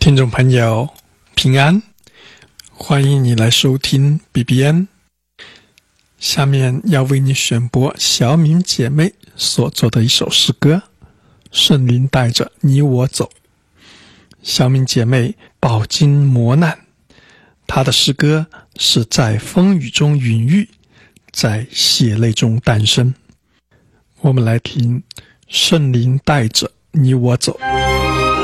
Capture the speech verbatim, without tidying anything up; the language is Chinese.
听众朋友平安，欢迎你来收听 B B N。 下面要为你选播小敏姐妹所做的一首诗歌，圣灵带着你我走。小敏姐妹饱经磨难，她的诗歌是在风雨中孕育，在血泪中诞生。我们来听圣灵带着你我走。